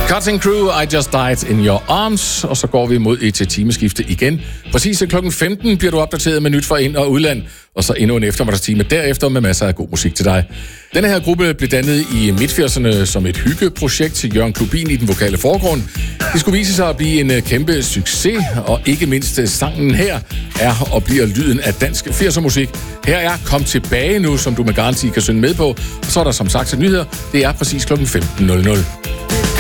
Cutting Crew, I Just Died in Your Arms. Og så går vi mod et timeskifte igen. Præcis klokken 15 bliver du opdateret med nyt fra ind- og udland. Og så endnu en eftermiddagstime derefter med masser af god musik til dig. Denne her gruppe blev dannet i midt-80'erne som et hyggeprojekt til Jørgen Klubin i den vokale forgrund. Det skulle vise sig at blive en kæmpe succes, og ikke mindst sangen her er og bliver lyden af dansk 80'er musik. Her er Kom tilbage nu, som du med garanti kan synge med på. Og så er der som sagt til nyheder. Det er præcis klokken 15.00.